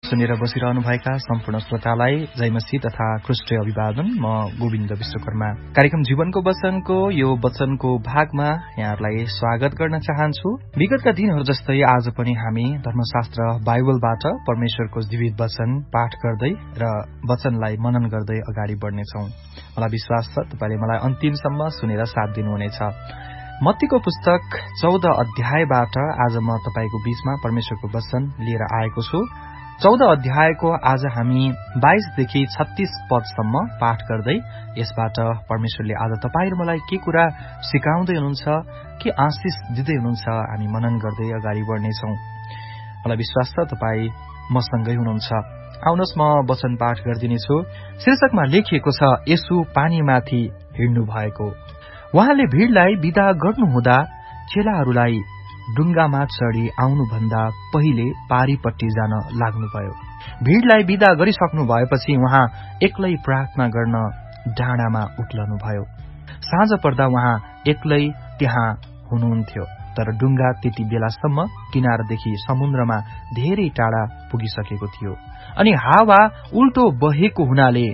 सुनेर बसिरहनुभएका सम्पूर्ण श्रोतालाई जय मसीह तथा ख्रीष्टीय अभिवादन। म गोविन्द विश्वकर्मा कार्यक्रम जीवनको वचनको यो वचनको भागमा यहाँहरूलाई स्वागत गर्न चाहन्छु। विगतका दिनहरू जस्तै आज पनि हामी धर्मशास्त्र बाइबलबाट परमेश्वरको जीवित वचन पाठ गर्दै र वचनलाई मनन गर्दै अगाडि बढ्नेछौं। मलाई विश्वास छ तपाईले मलाई अन्तिमसम्म सुनेर साथ दिनुहुनेछ। मत्तीको पुस्तक 14 अध्यायबाट आज म तपाईको बीचमा परमेश्वरको वचन लिएर आएको छु। 14 अध्यायको आज हामी 22 देखि 36 पदसम्म पाठ गर्दै यसबाट परमेश्वरले आज तपाईँ र मलाई के कुरा सिकाउँदै हुनुहुन्छ, के आशिष दिँदै हुनुहुन्छ, हामी मनन गर्दै अगाडि बढ्नेछौं। मलाई विश्वास छ तपाईँ मसँगै हुनुहुन्छ। आउनुहोस् म वचन पाठ गरिदिनेछु। शीर्षकमा लेखिएको छ येशू पानीमाथि हिँड्नु भएको। उहाँले भीड़लाई विदा गर्नुहुँदा चेलाहरूलाई डुङ्गामा चढी आउनुभन्दा पहिले पारीपट्टि जान लाग्नुभयो। भीड़लाई विदा गरिसक्नु भएपछि उहाँ एक्लै प्रार्थना गर्न डाँडामा उक्लनुभयो। साँझ पर्दा उहाँ एक्लै त्यहाँ हुनुहुन्थ्यो, तर डुङ्गा त्यति बेलासम्म किनारदेखि समुद्रमा धेरै टाढा पुगिसकेको थियो अनि हावा उल्टो बहेको हुनाले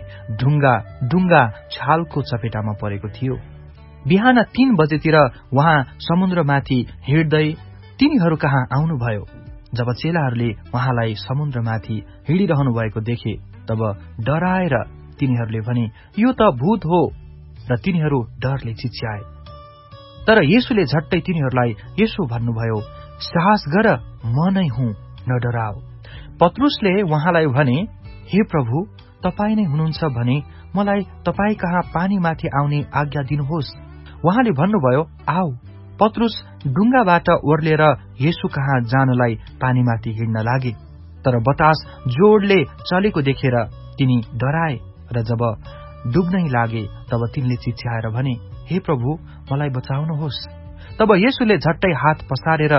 डुङ्गा छालको चपेटामा परेको थियो। बिहान 3 बजेतिर उहाँ समुद्रमाथि हिँड्दै तिनीहरू कहाँ आउनुभयो। जब चेलाहरूले उहाँलाई समुद्रमाथि हिँडिरहनु भएको देखे तब डराएर तिनीहरूले भने यो त भूत हो र तिनीहरू डरले चिच्याए। तर येशूले झट्टै तिनीहरूलाई यसो भन्नुभयो, साहस गर, म नै हुँ, नडराओ। पत्रुसले उहाँलाई भने, हे प्रभु, तपाईँ नै हुनुहुन्छ भने मलाई तपाईँ कहाँ पानीमाथि आउने आज्ञा दिनुहोस्। उहाँले भन्नुभयो, आऊ। पत्रुस डुङ्गाबाट ओर्लेर येशू कहाँ जानलाई पानीमाथि हिँड्न लागे। तर बतास जोडले चलेको देखेर तिनी डराए र जब डुब्नै लागे तब तिनले चिच्याएर भने, हे प्रभु, मलाई बचाउनुहोस्। तब येशूले झट्टै हात पसारेर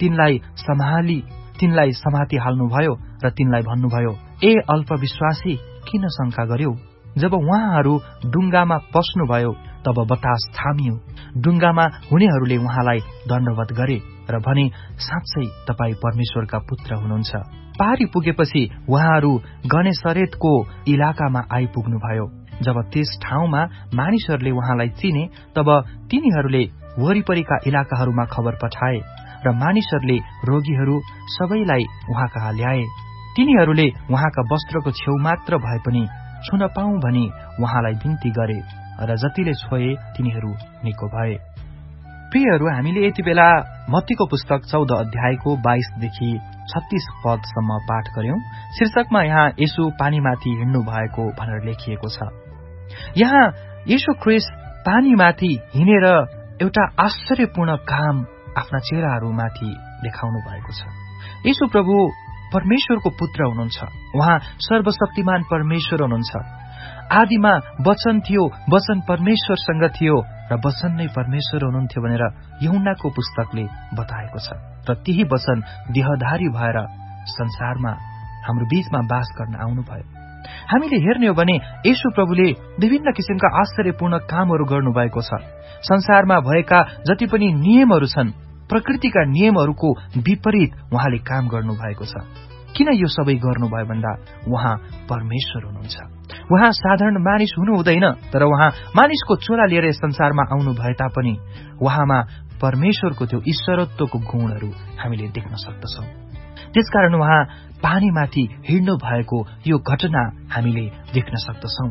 तिनलाई समाति हाल्नुभयो र तिनलाई भन्नुभयो, ए अल्पविश्वासी, किन शंका गर्यौ? जब उहाँहरू डुङ्गामा पस्नुभयो तब बतास थामियो। डुङ्गामा हुनेहरूले उहाँलाई दण्डवत गरे र भने, साँच्चै तपाईँ परमेश्वरका पुत्र हुनुहुन्छ। पारी पुगेपछि उहाँहरू गनेसरेतको इलाकामा आइपुग्नुभयो। जब त्यस ठाउँमा मानिसहरूले उहाँलाई चिने तब तिनीहरूले वरिपरिका इलाकाहरूमा खबर पठाए र मानिसहरूले रोगीहरू सबैलाई उहाँ कहाँ ल्याए। तिनीहरूले उहाँका वस्त्रको छेउ मात्र भए पनि छुन पाऊँ भनी उहाँलाई बिन्ती गरे र जतिले छोए तिनीहरू निको भए। प्रियहरू, हामीले यति बेला मत्तीको पुस्तक 14 अध्यायको 22 देखि 36 पदसम्म पाठ गर्यौं। शीर्षकमा यहाँ येशू पानीमाथि हिँड्नु भएको भनेर लेखिएको छ। यहाँ येशू ख्रीष्ट पानीमाथि हिँडेर एउटा आश्चर्यपूर्ण काम आफ्ना चेलाहरूमाथि देखाउनु भएको छ। येशू प्रभु परमेश्वरको पुत्र हुनुहुन्छ। उहाँ सर्वशक्तिमान परमेश्वर हुनुहुन्छ। आदिमा वचन थियो, वचन परमेश्वरसँग थियो र वचन नै परमेश्वर हुनुहुन्थ्यो भनेर यूहन्नाको पुस्तकले बताएको छ। र त्यही वचन देहधारी भएर संसारमा हाम्रो बीचमा वास गर्न आउनुभयो। हामीले हेर्ने हो भने येशू प्रभुले विभिन्न किसिमका आश्चर्यपूर्ण कामहरू गर्नुभएको छ। संसारमा भएका जति पनि नियमहरू छन्, प्रकृतिका नियमहरूको विपरीत उहाँले काम गर्नुभएको छ। किन यो सबै गर्नुभयो भन्दा उहाँ परमेश्वर हुनुहुन्छ। उहाँ साधारण मानिस हुनु हुँदैन, तर उहाँ मानिसको चोला लिएर संसारमा आउनु भए तापनि उहाँमा परमेश्वरको त्यो ईश्वरत्वको गुणहरू हामीले देख्न सक्दछौं। त्यसकारण उहाँ पानीमाथि हिँड्नु भएको यो घटना हामीले देख्न सक्दछौं।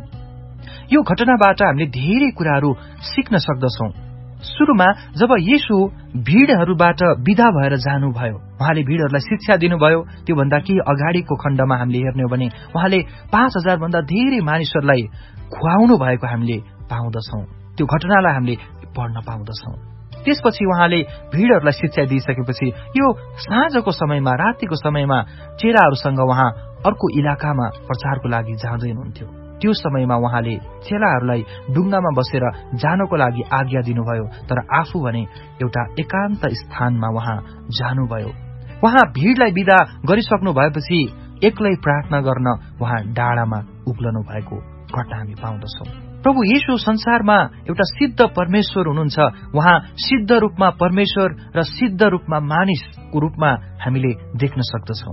यो घटनाबाट हामीले धेरै कुराहरू सिक्न सक्दछौं। सुरुमा जब येशू भीड़हरूबाट विदा भएर जानुभयो, उहाँले भीड़हरूलाई शिक्षा दिनुभयो। त्योभन्दा केही अगाडिको खण्डमा हामीले हेर्ने हो भने उहाँले 5000 भन्दा धेरै मानिसहरूलाई खुवाउनु भएको हामीले पाउँदछौं। त्यो घटनालाई हामीले पढ्न पाउँदछौं। त्यसपछि उहाँले भीड़हरूलाई शिक्षा दिइसकेपछि यो साँझको समयमा, रातिको समयमा चेलाहरूसँग उहाँ अर्को इलाकामा प्रचारको लागि जाँदै हुनुहुन्थ्यो। त्यो समयमा उहाँले चेलाहरूलाई डुङ्गामा बसेर जानको लागि आज्ञा दिनुभयो, तर आफू भने एउटा एकान्त स्थानमा उहाँ जानुभयो। उहाँ भीड़लाई विदा गरिसक्नु भएपछि एक्लै प्रार्थना गर्न उहाँ डाँडामा उक्लनु भएको घटना हामी पाउँदछौं। प्रभु येशू संसारमा एउटा सिद्ध परमेश्वर हुनुहुन्छ। उहाँ सिद्ध रूपमा परमेश्वर र सिद्ध रूपमा मानिसको रूपमा हामीले देख्न सक्दछौं।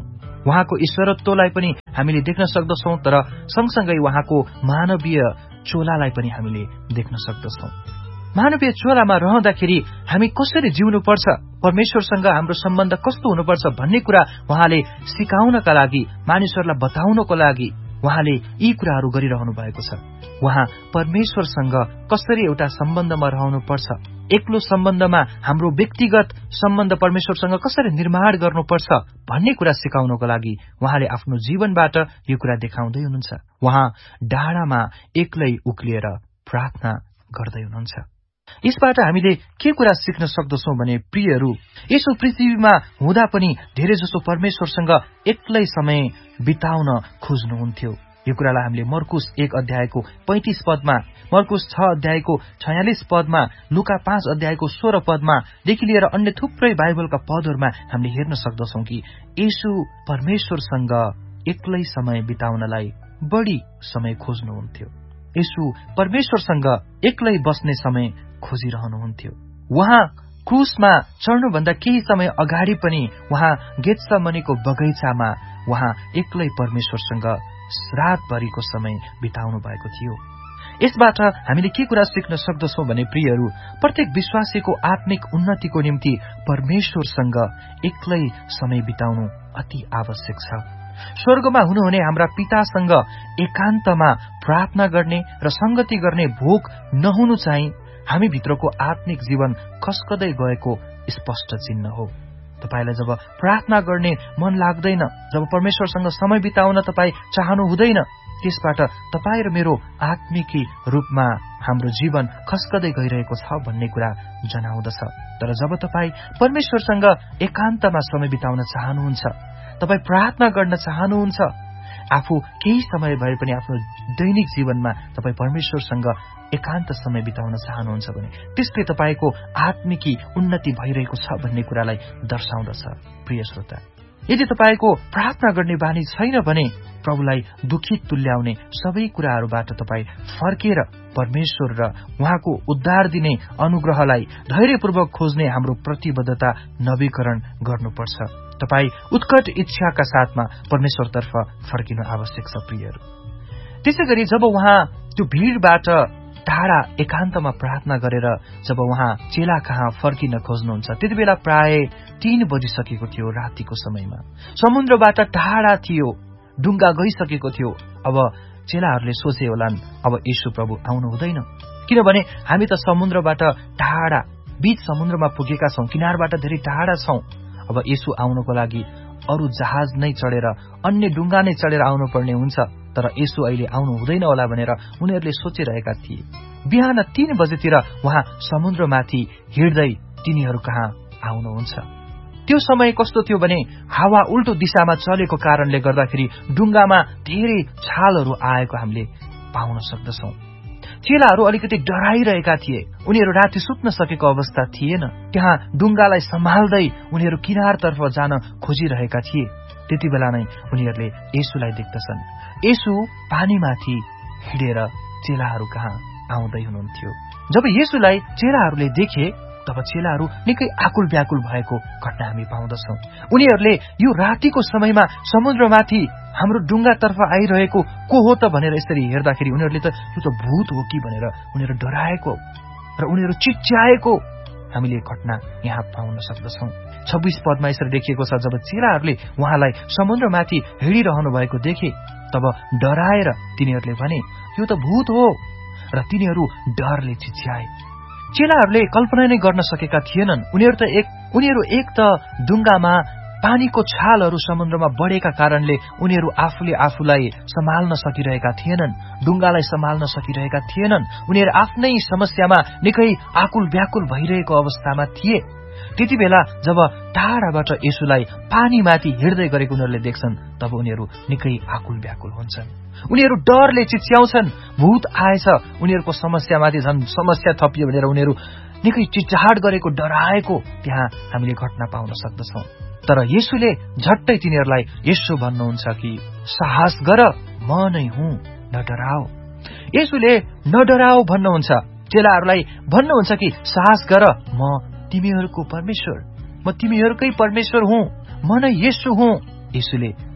उहाँको ईश्वरत्वलाई पनि हामीले देख्न सक्दछौं, तर सँगसँगै उहाँको मानवीय चोलालाई पनि हामीले देख्न सक्दछौं। मानवीय चोलामा रहँदाखेरि हामी कसरी जिउनुपर्छ, परमेश्वरसँग हाम्रो सम्बन्ध कस्तो हुनुपर्छ भन्ने कुरा उहाँले सिकाउनका लागि, मानिसहरूलाई बताउनको लागि उहाँले यी कुराहरू गरिरहनु भएको छ। उहाँ परमेश्वरसँग कसरी एउटा सम्बन्धमा रहनुपर्छ, एक्लो सम्बन्धमा हाम्रो व्यक्तिगत सम्बन्ध परमेश्वरसँग कसरी निर्माण गर्नुपर्छ भन्ने कुरा सिकाउनको लागि उहाँले आफ्नो जीवनबाट यो कुरा देखाउँदै हुनुहुन्छ। उहाँ डाँडामा एक्लै उक्लिएर प्रार्थना गर्दै हुनुहुन्छ। यसबाट हामीले के कुरा सिक्न सक्दछौं भने प्रियहरू, यसो पृथ्वीमा हुँदा पनि धेरै जसो परमेश्वरसँग एक्लै समय बिताउन खोज्नुहुन्थ्यो। यो कुरालाई हामीले मर्कुस 1 अध्यायको 35 पदमा, मर्कुस 6 अध्यायको 46 पदमा, लुका 5 अध्यायको 16 पदमा देखि लिएर अन्य थुप्रै बाइबलका पदहरूमा हामीले हेर्न सक्दछौं कि येशू परमेश्वरसँग एक्लै समय बिताउनलाई बढी समय खोज्नुहुन्थ्यो। येशू परमेश्वरसँग एक्लै बस्ने समय खोजिरहनुहुन्थ्यो। उहाँ क्रुसमा चढ्नुभन्दा केही समय अगाडि पनि उहाँ गेत्सेमनीको बगैँचामा उहाँ एक्लै परमेश्वरसँग रातभरिको समय बिताउनु भएको थियो। यसबाट हामीले के कुरा सिक्न सक्दछौं भने प्रियहरू, प्रत्येक विश्वासीको आत्मिक उन्नतिको निम्ति परमेश्वरसँग एक्लै समय बिताउनु अति आवश्यक छ। स्वर्गमा हुनुहुने हाम्रा पितासँग एकान्तमा प्रार्थना गर्ने र संगति गर्ने भोक नहुनु चाहिँ हामी भित्रको आत्मिक जीवन खस्कदै गएको स्पष्ट चिन्ह हो। तपाईलाई जब प्रार्थना गर्ने मन लाग्दैन, जब परमेश्वरसँग समय बिताउन तपाई चाहनु हुँदैन, त्यसबाट तपाई र मेरो आत्मिकी रूपमा हाम्रो जीवन खस्कदै गइरहेको छ भन्ने कुरा जनाउँदछ। तर जब तपाई परमेश्वरसँग एकान्तमा समय बिताउन चाहनुहुन्छ, तपाई प्रार्थना गर्न चाहनुहुन्छ, आफू केही समय भए पनि आफ्नो दैनिक जीवनमा तपाई परमेश्वरसँग एकान्त समय बिताउन चाहनुहुन्छ भने त्यसले तपाईको आत्मिकी उन्नति भइरहेको छ भन्ने कुरालाई दर्शाउँदछ। प्रिय श्रोता, यदि तपाईको प्रार्थना गर्ने बानी छैन भने प्रभुलाई दुखित तुल्याउने सबै कुराहरूबाट तपाई फर्केर परमेश्वर र उहाँको उद्धार दिने अनुग्रहलाई धैर्यपूर्वक खोज्ने हाम्रो प्रतिबद्धता नवीकरण गर्नुपर्छ। तपाई उत्कट इच्छाका साथमा परमेश्वरतर्फ फर्किनु आवश्यक छ। प्रियहरू, त्यसैगरी जब उहाँ त्यो भीड़बाट टाढा एकान्तमा प्रार्थना गरेर जब उहाँ चेला कहाँ फर्किन खोज्नुहुन्छ, त्यति बेला प्राय 3 बजिसकेको थियो। रातिको समयमा समुद्रबाट टाढा थियो, डुङ्गा गइसकेको थियो। अब चेलाहरूले सोचे होलान्, अब येशू प्रभु आउनु हुँदैन, किनभने हामी त समुद्रबाट टाढा, बीच समुद्रमा पुगेका छौं, किनारबाट धेरै टाढा छौं। अब येशू आउनको लागि अरू जहाज नै चढेर, अन्य डुङ्गा नै चढेर आउनु पर्ने हुन्छ, तर येशू अहिले आउनु हुँदैन होला भनेर उनीहरूले सोचिरहेका थिए। बिहान 3 बजेतिर उहाँ समुद्रमाथि हिँड्दै तिनीहरू कहाँ आउनुहुन्छ। त्यो समय कस्तो थियो भने हावा उल्टो दिशामा चलेको कारणले गर्दाखेरि डुङ्गामा धेरै छालहरू आएको हामीले पाउन सक्दछौं। चेलाहरू अलिकति डराइरहेका थिए। उनीहरू राति सुत्न सकेको अवस्था थिएन। त्यहाँ डुङ्गालाई सम्हाल्दै उनीहरू किनारतर्फ जान खोजिरहेका थिए। त्यति बेला नै उनीहरूले येशूलाई देख्दछन्। येशू पानीमाथि हिँडेर चेलाहरू कहाँ आउँदै हुनुहुन्थ्यो। जब येशूलाई चेलाहरूले देखे तब चेलाहरू निकै आकुल व्याकुल भएको घटना हामी पाउँदछौं। उनीहरूले यो रातिको समयमा समुद्रमाथि हाम्रो डुङ्गातर्फ आइरहेको को हो त भनेर यसरी हेर्दाखेरि उनीहरूले त यो त भूत हो कि भनेर उनीहरू डराएको र उनीहरू चिच्याएको हामीले घटना यहाँ पाउन सक्दछौं। 26 पदमा यसरी लेखिएको छ, जब चेलाहरूले उहाँलाई समुद्रमाथि हिँडिरहनु भएको देखे तब डराएर तिनीहरूले भने यो त भूत हो, र तिनीहरू डरले चिच्याए। चेलाहरूले कल्पना नै गर्न सकेका थिएनन्। उनीहरू एक त डुङ्गामा पानीको छालहरू समुद्रमा बढेका कारणले उनीहरू आफूले आफूलाई सम्हाल्न सकिरहेका थिएनन्, डुङ्गालाई सम्हाल्न सकिरहेका थिएनन्। उनीहरू आफ्नै समस्यामा निकै आकुल व्याकुल भइरहेको अवस्थामा थिए। त्यति बेला जब टाढाबाट येशूलाई पानीमाथि हिँड्दै गरेको उनीहरूले देख्छन् तब उनीहरू निकै आकुल व्याकुल हुन्छन्। उनीहरू डरले चिच्याउँछन्, भूत आएछ। उनीहरूको समस्यामाथि झन् समस्या थपियो भनेर उनीहरू निकै चिच्याहाट गरेको, डराएको त्यहाँ हामीले घटना पाउन सक्दछौं। तर येशूले झट्टै तिनीहरूलाई यसो भन्नुहुन्छ कि साहस गर, म नै हुँ, नडराओ। येशूले नडराओ भन्नुहुन्छ, चेलाहरूलाई भन्नुहुन्छ कि साहस गर, म तिमीहरूको परमेश्वर, म तिमीहरूकै परमेश्वर हुँ, म नै येशू हुँ। येशूले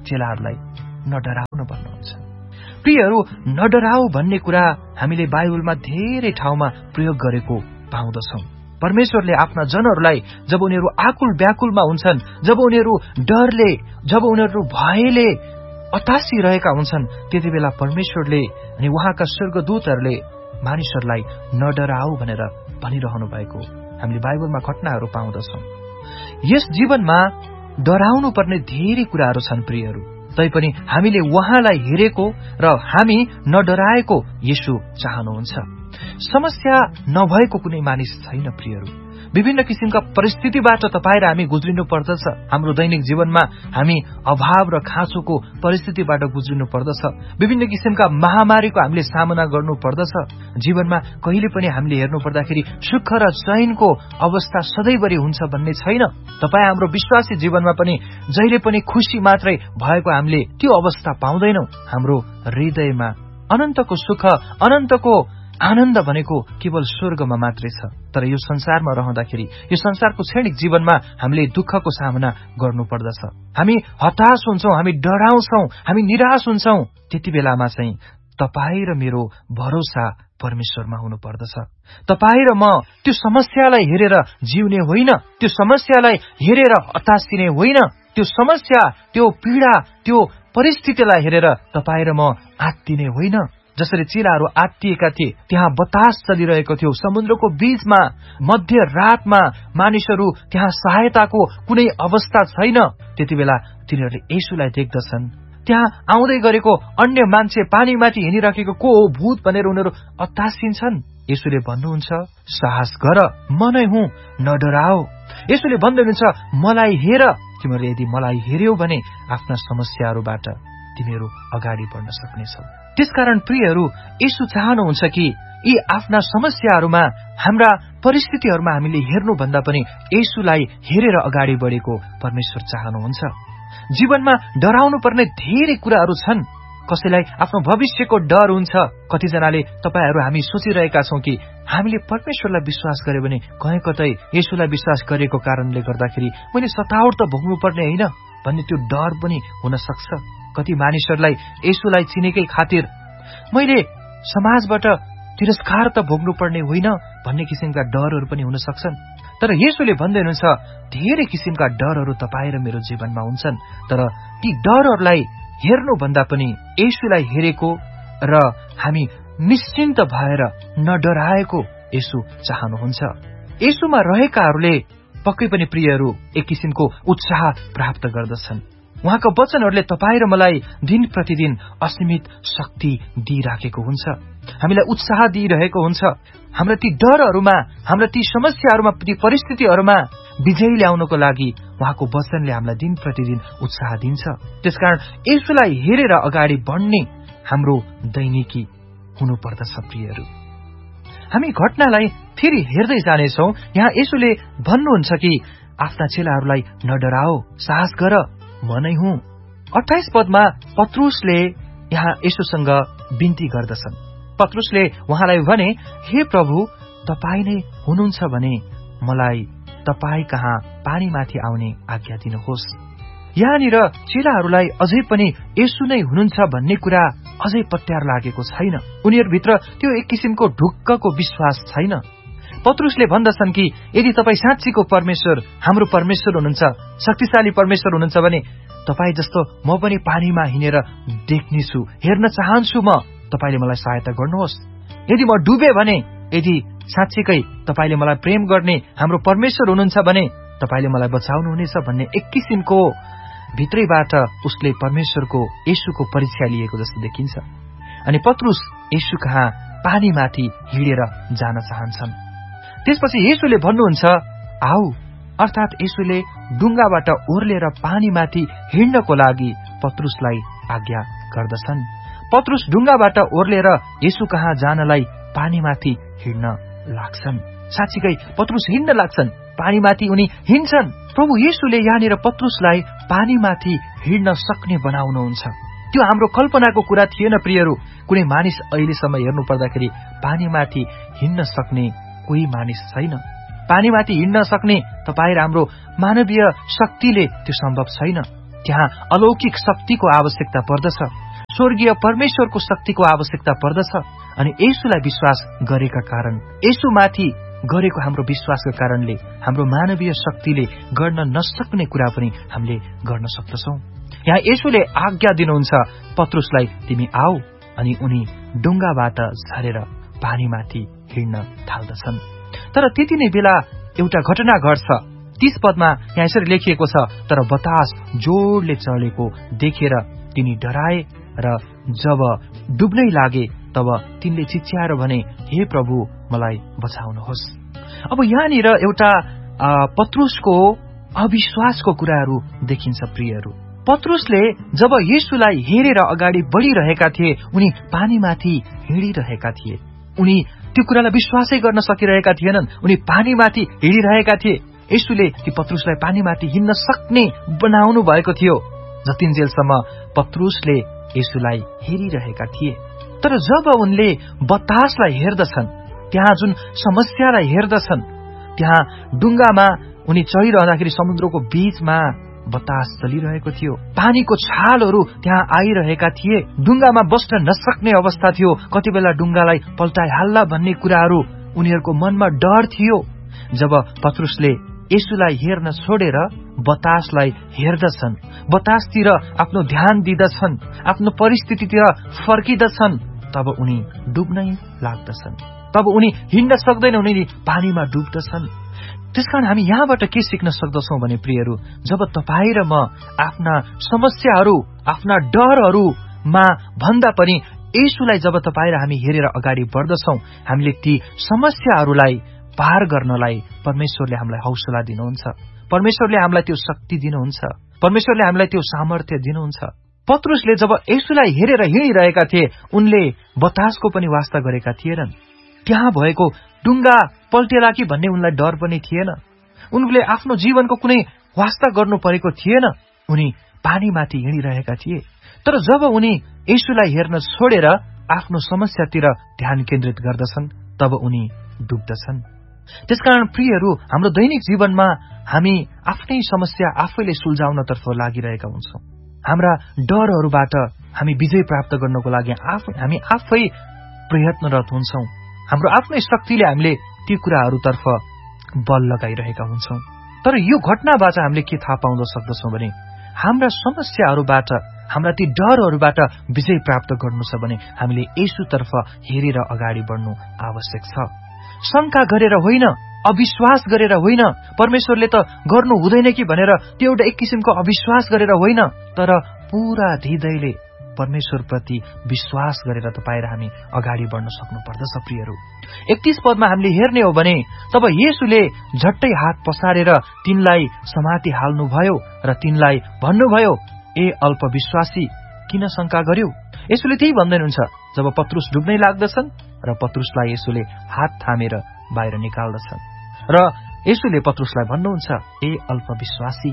चेलाहरूलाई नडराउनु भन्नुहुन्छ। प्रियहरू, नडराउ भन्ने कुरा हामीले बाइबलमा धेरै ठाउँमा प्रयोग गरेको पाउँदछौं। परमेश्वरले आफ्ना जनहरूलाई जब उनीहरू आकुल व्याकुलमा हुन्छन्, जब उनीहरू डरले, जब उनीहरू भयले अतासिरहेका हुन्छन्, त्यति बेला परमेश्वरले अनि उहाँका स्वर्गदूतहरूले मानिसहरूलाई नडराउ भनेर भनिरहनु भएको हामीले बाइबलमा घटनाहरू पाउँदछौं। यस जीवनमा डराउनु पर्ने धेरै कुराहरू छन् प्रियहरू, तैपनि हामीले उहाँलाई हेरेको र हामी नडराएको येशू चाहनुहुन्छ। समस्या नभएको कुनै मानिस छैन प्रियहरू। विभिन्न किसिमका परिस्थितिबाट तपाईँ र हामी गुज्रिनु पर्दछ। हाम्रो दैनिक जीवनमा हामी अभाव र खाँचोको परिस्थितिबाट गुज्रिनु पर्दछ। विभिन्न किसिमका महामारीको हामीले सामना गर्नु पर्दछ। जीवनमा कहिले पनि हामीले हेर्नु पर्दाखेरि सुख र चैनको अवस्था सधैँभरि हुन्छ भन्ने छैन। तपाईँ हाम्रो विश्वासी जीवनमा पनि जहिले पनि खुशी मात्रै भएको हामीले त्यो अवस्था पाउँदैनौं। हाम्रो हृदयमा अनन्तको सुख, अनन्तको आनन्द भनेको केवल स्वर्गमा मात्रै छ। तर यो संसारमा रहँदाखेरि, यो संसारको क्षणिक जीवनमा हामीले दुःखको सामना गर्नु पर्दछ। हामी हताश हुन्छौं, हामी डराउँछौं, हामी निराश हुन्छौं। त्यति बेलामा चाहिँ तपाईँ र मेरो भरोसा परमेश्वरमा हुनु पर्दछ। तपाईँ र म त्यो समस्यालाई हेरेर जिउने होइन, त्यो समस्यालाई हेरेर हतासिने होइन, त्यो समस्या, त्यो पीडा, त्यो परिस्थितिलाई हेरेर तपाईँ र म आत्तिने होइन। जसरी चेलाहरू आत्तिएका थिए, त्यहाँ बतास चलिरहेको थियो, समुद्रको बीचमा मध्य रातमा मानिसहरू त्यहाँ सहायताको कुनै अवस्था छैन। त्यति बेला तिनीहरूले येशूलाई देख्दछन्। त्यहाँ आउँदै गरेको अन्य मान्छे पानीमाथि हिँडिराखेको को हो, भूत भनेर उनीहरू अत्तासिन्छन्। येशूले भन्नुहुन्छ, साहस गर, म नै हुँ, नडराओ। येशूले भन्नुहुन्छ, मलाई हेर। तिमीहरूले यदि मलाई हेर्यौ भने आफ्ना समस्याहरूबाट तिमीहरू अगाडि बढ्न सक्नेछौ। त्यसकारण प्रियहरू, येशू चाहनुहुन्छ कि यी आफ्ना समस्याहरूमा, हाम्रा परिस्थितिहरूमा हामीले हेर्नुभन्दा पनि येशूलाई हेरेर अगाडि बढेको परमेश्वर चाहनुहुन्छ। जीवनमा डराउनु पर्ने धेरै कुराहरू छन्। कसैलाई आफ्नो भविष्यको डर हुन्छ। कतिजनाले तपाईहरू हामी सोचिरहेका छौं कि हामीले परमेश्वरलाई विश्वास गरे भने कहीँ कतै येशूलाई विश्वास गरेको कारणले गर्दाखेरि मैले सतावट त भोग्नु पर्ने होइन भन्ने त्यो डर पनि हुन सक्छ। कति मानिसहरूलाई येशूलाई चिनेकै खातिर मैले समाजबाट तिरस्कार त भोग्नु पर्ने होइन भन्ने किसिमका डरहरू पनि हुन सक्छन्। तर येशूले भन्दै हुनुहुन्छ, धेरै किसिमका डरहरू तपाईँ र मेरो जीवनमा हुन्छन्, तर ती डरहरूलाई हेर्नुभन्दा पनि येशूलाई हेरेको र हामी निश्चिन्त भएर नडराएको येशू चाहनुहुन्छ। येशूमा रहेकाहरूले पक्कै पनि प्रियहरू एक किसिमको उत्साह प्राप्त गर्दछन्। उहाँको वचनहरूले तपाईँ र मलाई दिन प्रतिदिन असीमित शक्ति दिइराखेको हुन्छ, हामीलाई उत्साह दिइरहेको हुन्छ। हाम्रा ती डरहरूमा, हाम्रा ती समस्याहरूमा, ती परिस्थितिहरूमा विजय ल्याउनको लागि उहाँको वचनले हामीलाई दिन प्रतिदिन उत्साह दिन्छ। त्यसकारण येशूलाई हेरेर अगाडि बढ्ने हाम्रो दैनिकी हुनुपर्दछ। प्रियहरू, हामी घटनालाई फेरि हेर्दै जानेछौं। यहाँ येशूले भन्नुहुन्छ कि आफ्ना चेलाहरूलाई नडराओ, साहस गर, म नै हुँ। 28 पदमा पत्रुसले यहाँ येशूसँग बिन्ती गर्दछन्। पत्रुसले उहाँलाई भने, हे प्रभु, तपाईँ नै हुनुहुन्छ भने मलाई तपाईँ कहाँ पानीमाथि आउने आज्ञा दिनुहोस्। यहाँनिर चेलाहरूलाई अझै पनि येशू नै हुनुहुन्छ भन्ने कुरा अझै पत्यार लागेको छैन। उनीहरूभित्र त्यो एक किसिमको ढुक्कको विश्वास छैन। पत्रुसले भन्दछन् कि यदि तपाईँ साँच्चीको परमेश्वर, हाम्रो परमेश्वर हुनुहुन्छ, शक्तिशाली परमेश्वर हुनुहुन्छ भने तपाईँ जस्तो म पनि पानीमा हिँडेर देख्नेछु, हेर्न चाहन्छु, म तपाईले मलाई सहायता गर्नुहोस्। यदि म डुबे भने, यदि साँच्चीकै तपाईले मलाई प्रेम गर्ने हाम्रो परमेश्वर हुनुहुन्छ भने तपाईले मलाई बचाउनुहुनेछ भन्ने एक किसिमको भित्रैबाट उसले परमेश्वरको येशूको परीक्षा लिएको जस्तो देखिन्छ। अनि पत्रुस येशू कहाँ पानीमाथि हिँडेर जान चाहन्छन्। त्यसपछि येशूले भन्नुहुन्छ, आऊ, अर्थात् येशूले डुङ्गाबाट ओर्लेर पानीमाथि हिँड्नको लागि पत्रुसलाई आज्ञा गर्दछन्। पत्रुस डुङ्गाबाट ओर्लेर येशू कहाँ जानलाई पानीमाथि हिँड्न लाग्छन्। साँच्चीकै पत्रुस हिँड्न लाग्छन्, पानीमाथि उनी हिँड्छन्। प्रभु येशूले यहाँनिर पत्रुसलाई पानीमाथि हिँड्न सक्ने बनाउनुहुन्छ। त्यो हाम्रो कल्पनाको कुरा थिएन प्रियहरू। कुनै मानिस अहिलेसम्म हेर्नु पर्दाखेरि पानीमाथि हिँड्न सक्ने कोही मानिस छैन। पानीमाथि हिँड्न सक्ने तपाईँ र हाम्रो मानवीय शक्तिले त्यो सम्भव छैन। त्यहाँ अलौकिक शक्तिको आवश्यकता पर्दछ, स्वर्गीय परमेश्वरको शक्तिको आवश्यकता पर्दछ। अनि येशूलाई विश्वास गरेका कारण, येशूमाथि गरेको हाम्रो विश्वासका कारणले हाम्रो मानवीय शक्तिले गर्न नसक्ने कुरा पनि हामीले गर्न सक्दछौं। यहाँ येशूले आज्ञा दिनुहुन्छ पत्रुसलाई, तिमी आऊ। अनि उनी डुङ्गाबाट झरेर पानीमाथि हिँड्न थाल्दछन्। तर त्यति नै बेला एउटा घटना घट्छ। 30 पदमा यहाँ यसरी लेखिएको छ, तर बतास जोडले चलेको देखेर तिनी डराए र जब डुब्नै लागे तब तिनले चिच्याएर भने, हे प्रभु, मलाई बचाउनुहोस्। अब यहाँनिर एउटा पत्रुसको अविश्वासको कुराहरू देखिन्छ प्रियहरू। पत्रुसले जब येशूलाई हेरेर अगाडि बढ़िरहेका थिए, उनी पानीमाथि हिँडिरहेका थिए। उनी त्यो कुरालाई विश्वासै गर्न सकिरहेका थिएनन्। उनी पानीमाथि हिँडिरहेका थिए। येशूले ती पत्रुसलाई पानीमाथि हिँड्न सक्ने बनाउनु भएको थियो जतिन्जेलसम्म पत्रुसले येशूलाई हेरिरहेका थिए। तर जब उनले बतासलाई हेर्दछन्, त्यहाँ जुन समस्यालाई हेर्दछन्, त्यहाँ डुङ्गामा उनी चढिरहँदाखेरि समुद्रको बीचमा बतास चलिरहेको थियो, पानीको छालहरू त्यहाँ आइरहेका थिए, डुङ्गामा बस्न नसक्ने अवस्था थियो। कति बेला डुङ्गालाई पल्टाइहाल्ला भन्ने कुराहरू उनीहरूको मनमा डर थियो। जब पत्रुसले येशूलाई हेर्न छोडेर बतासलाई हेर्दछन्, बतासतिर आफ्नो ध्यान दिदछन्, आफ्नो परिस्थितितिर फर्किदछन्, तब उनी डुब्नै लाग्दछन्। तब उनी हिँड्न सक्दैन, उनी पानीमा डुब्दछन्। त्यसकारण हामी यहाँबाट के सिक्न सक्दछौं भने प्रियहरू, जब तपाईँ र म आफ्ना समस्याहरू, आफ्ना डरहरूमा भन्दा पनि येशूलाई जब तपाईँ र हामी हेरेर अगाडि बढ्दछौं, हामीले ती समस्याहरूलाई पार गर्नलाई परमेश्वरले हामीलाई हौसला दिनुहुन्छ, परमेश्वरले हामीलाई त्यो शक्ति दिनुहुन्छ, परमेश्वरले हामीलाई त्यो सामर्थ्य दिनुहुन्छ। पत्रुसले जब येशूलाई हेरेर हिँडिरहेका थिए, उनले बतासको पनि वास्ता गरेका थिएनन्। त्यहाँ भएको डुङ्गा पल्टेला कि भन्ने उनलाई डर पनि थिएन। उनले आफ्नो जीवनको कुनै वास्ता गर्नु परेको थिएन। उनी पानीमाथि हिँडिरहेका थिए। तर जब उनी येशूलाई हेर्न छोडेर आफ्नो समस्यातिर ध्यान केन्द्रित गर्दछन्, तब उनी डुब्दछन्। त्यसकारण प्रियहरू, हाम्रो दैनिक जीवनमा हामी आफ्नै समस्या आफैले सुल्झाउनतर्फ लागिरहेका हुन्छौं। हाम्रा डरहरूबाट हामी विजय प्राप्त गर्नको लागि हामी आफै प्रयत्नरत हुन्छौं। हाम्रो आफ्नै शक्तिले हामीले ती कुराहरूतर्फ बल लगाइरहेका हुन्छौं। तर यो घटनाबाट हामीले के थाहा पाउन सक्दछौं भने, हाम्रा समस्याहरूबाट, हाम्रा ती डरहरूबाट विजय प्राप्त गर्नु छ भने हामीले येशूतर्फ हेरेर अगाडि बढ्नु आवश्यक छ। शंका गरेर होइन, अविश्वास गरेर होइन, परमेश्वरले त गर्नु हुँदैन कि भनेर त्यो एउटा एक किसिमको अविश्वास गरेर होइन, तर पूरा हृदयले परमेश्वरप्रति विश्वास गरेर तपाईँ र हामी अगाडि बढ्न सक्नु पर्दछ प्रियहरू। 31 पदमा हामीले हेर्ने हो भने, तब येशूले झट्टै हात पसारेर तिनलाई समाति हाल्नुभयो र तिनलाई भन्नुभयो, ए अल्पविश्वासी, किन शंका गर्यौ? येशूले त्यही भन्दै हुनुहुन्छ जब पत्रुस डुब्नै लाग्दछन् र पत्रुसलाई येशूले हात थामेर बाहिर निकाल्दछन् र येशूले पत्रुसलाई भन्नुहुन्छ, ए अल्पविश्वासी।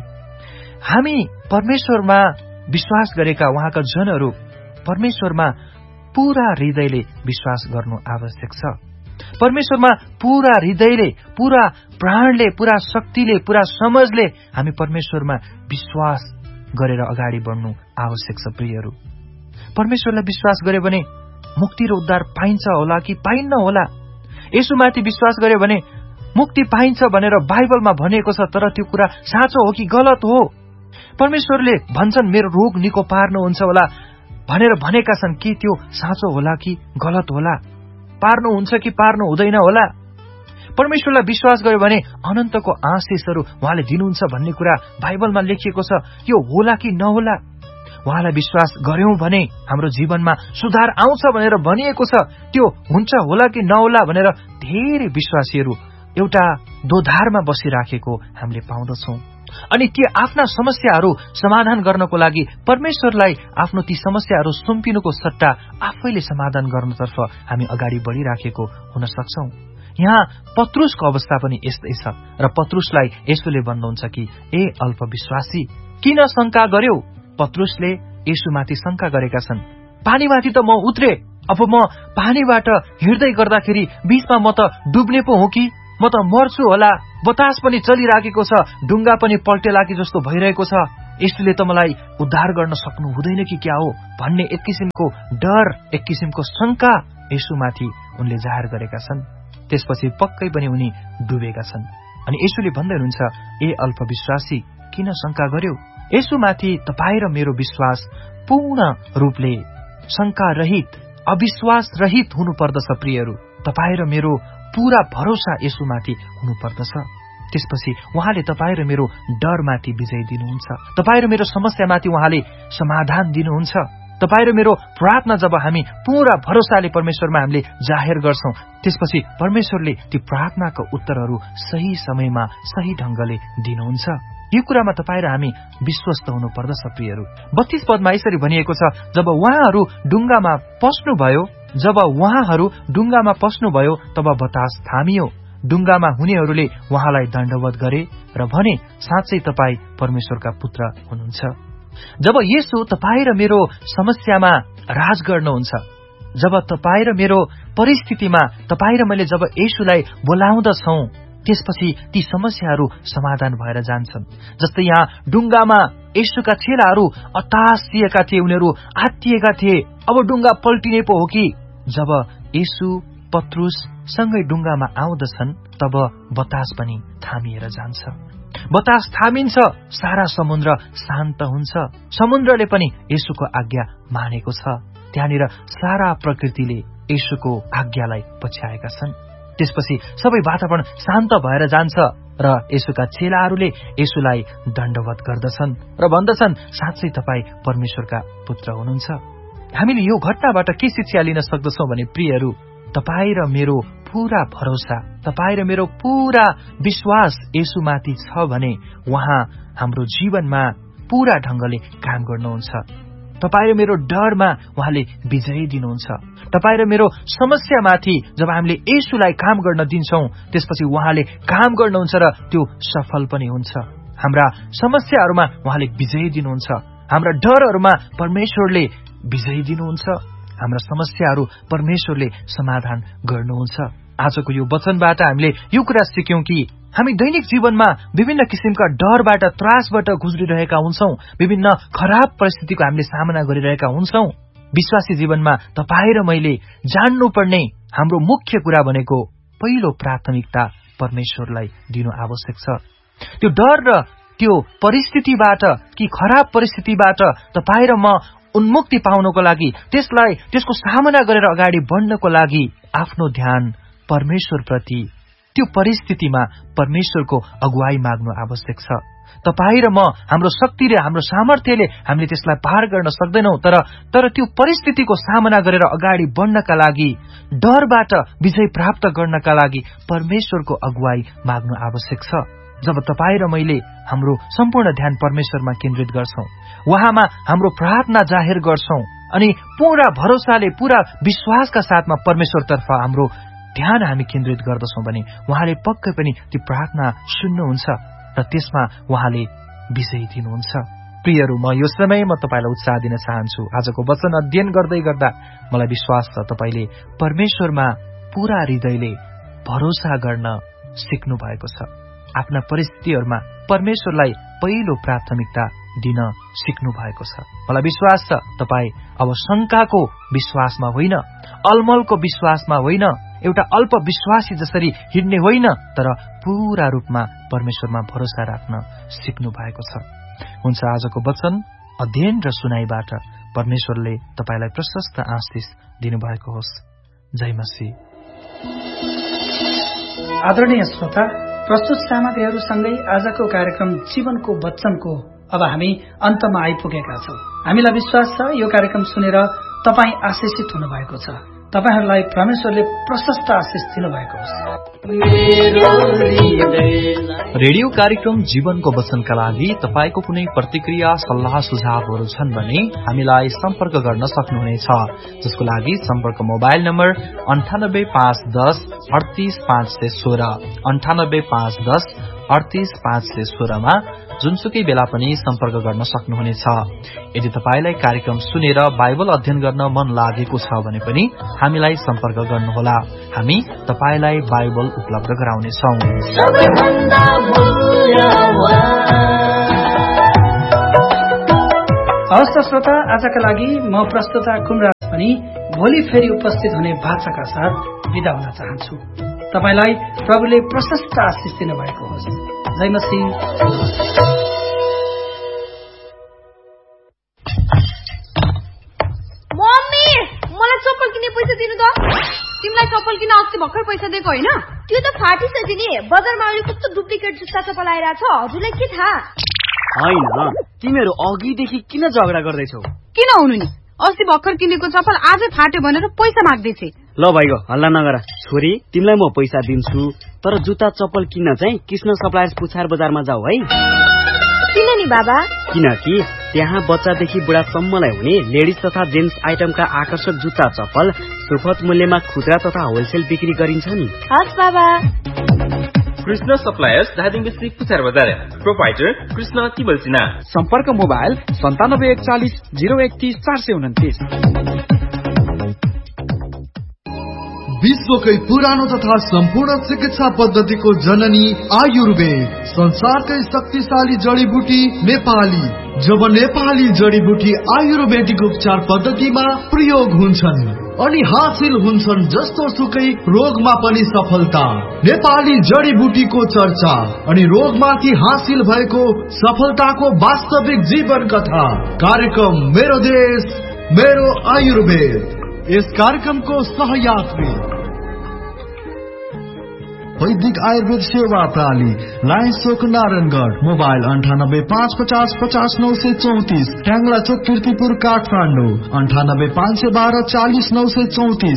हामी परमेश्वरमा विश्वास गरेका उहाँका जनहरू परमेश्वरमा पूरा हृदयले विश्वास गर्नु आवश्यक छ। परमेश्वरमा पूरा हृदयले, पूरा प्राणले, पूरा शक्तिले, पूरा समझले हामी परमेश्वरमा विश्वास गरेर अगाडि बढ्नु आवश्यक छ प्रियहरू। परमेश्वरलाई विश्वास गर्यो भने मुक्ति र उद्धार पाइन्छ होला कि पाइन्न होला? येशूमाथि विश्वास गर्यो भने मुक्ति पाइन्छ भनेर बाइबलमा भनिएको छ, तर त्यो कुरा साँचो हो कि गलत हो? परमेश्वरले भन्छन् मेरो रोग निको पार्नुहुन्छ होला भनेर भनेका छन्, के त्यो साँचो होला कि गलत होला? पार्नुहुन्छ कि पार्नु हुँदैन होला? परमेश्वरलाई विश्वास गर्यो भने अनन्तको आशिषहरू उहाँले दिनुहुन्छ भन्ने कुरा बाइबलमा लेखिएको छ। यो होला कि नहोला? उहाँलाई विश्वास गर्यौं भने हाम्रो जीवनमा सुधार आउँछ भनेर भनिएको छ। त्यो हुन्छ होला कि नहोला भनेर धेरै विश्वासीहरू एउटा दोधारमा बसिराखेको हामीले पाउँदछौं। अनि ती आफ्ना समस्याहरू समाधान गर्नको लागि परमेश्वरलाई आफ्नो ती समस्याहरू सुम्पिनुको सट्टा आफैले समाधान गर्नतर्फ हामी अगाडि बढ़िराखेको हुन सक्छौं। यहाँ पत्रुसको अवस्था पनि यस्तै छ र पत्रुसलाई येशूले भन्नुहुन्छ कि ए अल्पविश्वासी, किन शंका गर्यौ? पत्रुसले येशूमाथि शंका गरेका छन्। पानीमाथि त म उत्रे, अब म पानीबाट हिँड्दै गर्दाखेरि बीचमा म त डुब्ने पो हो कि? म त मर्छु होला, बतास पनि चलिराखेको छ, डुङ्गा पनि पल्टेला कि जस्तो भइरहेको छ, यसले त मलाई उद्धार गर्न सक्नु हुँदैन कि क्या हो भन्ने एक किसिमको डर, एक किसिमको शंका येशूमाथि उनले जाहेर गरेका छन्। त्यसपछि पक्कै पनि उनी डुबेका छन्। अनि येशूले भन्दै हुनुहुन्छ, ए अल्पविश्वासी, किन शंका गर्यौ? येशूमाथि तपाईँ र मेरो विश्वास पूर्ण रूपले शंका रहित, अविश्वास रहित हुनुपर्दछ। प्रियहरू, तपाईँ र मेरो पूरा भरोसा येशूमाथि हुनुपर्दछ। त्यसपछि उहाँले तपाईँ र मेरो डरमाथि विजय दिनुहुन्छ। तपाईँ र मेरो समस्यामाथि उहाँले समाधान दिनुहुन्छ। तपाईँ र मेरो प्रार्थना जब हामी पूरा भरोसाले परमेश्वरमा हामीले जाहेर गर्छौं, त्यसपछि परमेश्वरले ती प्रार्थनाको उत्तरहरू सही समयमा सही ढंगले दिनुहुन्छ। यो कुरामा तपाईँ र हामी विश्वस्त हुनुपर्दछ। प्रियहरू, 32 पदमा यसरी भनिएको छ, जब उहाँहरू डुङ्गामा पस्नुभयो तब बतास थामियो। डुङ्गामा हुनेहरूले उहाँलाई दण्डवत गरे र भने, साँच्चै तपाईँ परमेश्वरका पुत्र हुनुहुन्छ। जब येशू तपाईँ र मेरो समस्यामा राज गर्नुहुन्छ, जब तपाईँ र मेरो परिस्थितिमा तपाईँ र मैले जब येशूलाई बोलाउँदछौं, त्यसपछि ती समस्याहरू समाधान भएर जान्छन्। जस्तै यहाँ डुङ्गामा येशूका चेलाहरू अतासिएका थिए, उनीहरू आत्तिएका थिए। अब डुङ्गा पल्टिने पो हो कि? जब येशू पत्रुस सँगै डुङ्गामा आउँदछन्, तब बतास पनि थामिएर जान्छ। बतास थामिन्छ, सारा समुद्र शान्त हुन्छ। समुद्रले पनि येशूको आज्ञा मानेको छ। त्यहाँनिर सारा प्रकृतिले येशूको आज्ञालाई पछ्याएका छन्। त्यसपछि सबै वातावरण शान्त भएर जान्छ र येशूका चेलाहरूले येशूलाई दण्डवत गर्दछन् र भन्दछन्, साँच्चै तपाईँ परमेश्वरका पुत्र हुनुहुन्छ। हामीले यो घटनाबाट के शिक्षा लिन सक्दछौं भने, प्रियहरू, तपाईँ र मेरो पूरा भरोसा, तपाईँ र मेरो पूरा विश्वास येशूमाथि छ भने उहाँ हाम्रो जीवनमा पूरा ढंगले काम गर्नुहुन्छ। तपाईँ र मेरो डरमा उहाँले विजय दिनुहुन्छ। तपाईँ र मेरो समस्यामाथि जब हामीले येशूलाई काम गर्न दिन्छौं, त्यसपछि उहाँले काम गर्नुहुन्छ र त्यो सफल पनि हुन्छ। हाम्रा समस्याहरूमा उहाँले विजय दिनुहुन्छ। हाम्रा डरहरूमा परमेश्वरले विजय दिनुहुन्छ। हाम्रा समस्याहरू परमेश्वरले समाधान गर्नुहुन्छ। आजको यो वचनबाट हामीले यो कुरा सिक्यौं कि हामी दैनिक जीवनमा विभिन्न किसिमका डरबाट, त्रासबाट गुज्रिरहेका हुन्छौं। विभिन्न खराब परिस्थितिको हामीले सामना गरिरहेका हुन्छौं। विश्वासी जीवनमा तपाईँ र मैले जान्नुपर्ने हाम्रो मुख्य कुरा भनेको पहिलो प्राथमिकता परमेश्वरलाई दिनु आवश्यक छ। त्यो डर र त्यो परिस्थितिबाट, कि खराब परिस्थितिबाट तपाईँ र म उन्मुक्ति पाउनको लागि, त्यसको सामना गरेर अगाडि बढ्नको लागि आफ्नो ध्यान परमेश्वरप्रति, त्यो परिस्थितिमा परमेश्वरको अगुवाई माग्नु आवश्यक छ। तपाईँ र म हाम्रो शक्तिले, हाम्रो सामर्थ्यले हामीले त्यसलाई पार गर्न सक्दैनौं, तर त्यो परिस्थितिको सामना गरेर अगाडि बढ्नका लागि, डरबाट विजय प्राप्त गर्नका लागि परमेश्वरको अगुवाई माग्नु आवश्यक छ। जब तपाईँ र मैले हाम्रो सम्पूर्ण ध्यान परमेश्वरमा केन्द्रित गर्छौं, उहाँमा हाम्रो प्रार्थना जाहेर गर्छौं अनि पूरा भरोसाले, पूरा विश्वासका साथमा परमेश्वरतर्फ हाम्रो ध्यान हामी केन्द्रित गर्दछौं भने उहाँले पक्कै पनि ती प्रार्थना सुन्नुहुन्छ र त्यसमा उहाँले विजय दिनुहुन्छ। प्रियहरू, म यो समय तपाईलाई उत्साह दिन चाहन्छु। आजको वचन अध्ययन गर्दै गर्दा मलाई विश्वास छ तपाईले परमेश्वरमा पूरा हृदयले भरोसा गर्न सिक्नु भएको छ। आफ्ना परिस्थितिहरूमा परमेश्वरलाई पहिलो प्राथमिकता दिन सिक्नु भएको छ। मलाई विश्वास छ तपाई अब शंकाको विश्वासमा होइन, अलमलको विश्वासमा होइन, एउटा अल्प विश्वासी जसरी हिड्ने होइन, तर पूरा रूपमा परमेश्वरमा भरोसा राख्न सिक्नु भएको छ। हुन्छ, आजको वचन अध्ययन र सुनाइबाट परमेश्वरले तपाईलाई प्रशस्त आशीष दिनुभएको होस्। जय मसीह। आदरणीय श्रोता, प्रस्तुत सामग्रीहरूसँगै आजको कार्यक्रम जीवनको वचनको अब हामी अन्तमा आइपुगेका छौं। हामीलाई विश्वास छ यो कार्यक्रम सुनेर तपाई आशीषित हुनुभएको छ। तपाईहरुलाई परमेश्वरले प्रशस्त आशीष दिनुभएको होस्। रेडियो कार्यक्रम जीवनको वचनका लागि तपाईको कुनै प्रतिक्रिया, सल्लाह, सुझावहरू छन् भने हामीलाई सम्पर्क गर्न सक्नुहुनेछ, जसको लागि सम्पर्क मोबाइल नम्बर 985110 38516 985110 38516 मा जुनसुकै बेला पनि सम्पर्क गर्न सक्नुहुनेछ। यदि तपाईलाई कार्यक्रम सुनेर बाइबल अध्ययन गर्न मन लागेको छ भने पनि हामीलाई सम्पर्क गर्नुहोला। हामी तपाईलाई बाइबल उपलब्ध गराउनेछौं। हवस् त श्रोता, आजका लागि म प्रस्तुता कुमराज पनि भोलि फेरि उपस्थित हुने भाषाका साथ बिदा हुन चाहन्छु। तपाईलाई प्रभुले प्रशस्त आशिष दिनु भएको होस्। जय मसीह। मम्मी, मलाई चप्पल किन्ने पैसा दिनु त। तिमीलाई चप्पल किन्न अस्ति भर्खर पैसा दिएको होइन? त्यो त फाटिसक्यो नि। बजारमा अहिले कस्तो डुप्लिकेट जुत्ता चप्पल आइरहेछ, हजुरलाई के थाहा? होइन, तिमीहरू अघिदेखि किन झगडा गर्दैछौ? किन हुनु नि, अस्ति भर्खर किनेको चप्पल आजै फाट्यो भनेर पैसा माग्दैछे। ल भाइको हल्ला नगर। छोरी, तिमीलाई म पैसा दिन्छु, तर जुत्ता चप्पल किन्न चाहिँ कृष्ण सप्लायर्स पुछार बजारमा जाऊ है। किन नि बाबा? किनकि त्यहाँ बच्चादेखि बुढासम्मलाई हुने लेडिज तथा जेन्ट्स आइटमका आकर्षक जुत्ता चप्पल सुपथ मूल्यमा खुद्रा तथा होलसेल बिक्री गरिन्छ नि। हस् बाबा। कृष्ण सप्लायर्स धादिङ डिस्ट्रिक्ट पुछार बजार। प्रोपाइटर कृष्ण तिमल सिन्हा। सम्पर्क मोबाइल 9741 031 429। विश्वकै पुरानो तथा सम्पूर्ण चिकित्सा पद्धतिको जननी आयुर्वेद, संसारकै शक्तिशाली जडीबुटी नेपाली। जब नेपाली जडीबुटी आयुर्वेदिक उपचार पद्धतिमा प्रयोग हुन्छन् अनि हासिल हुन्छन् जस्तो सुकै रोगमा पनि सफलता। नेपाली जडीबुटीको चर्चा अनि रोगमाथि हासिल भएको सफलताको वास्तविक जीवन कथा। कार्यक्रम मेरो देश मेरो आयुर्वेद। यस कार्यक्रमको सहयात्री वैदिक आयुर्वेद सेवा प्रणाली, लायन्स चोक नारायणगढ। मोबाइल 9855050934, ट्याङ्ला चोक कीर्तिपुर काठमाडौँ 9851240934।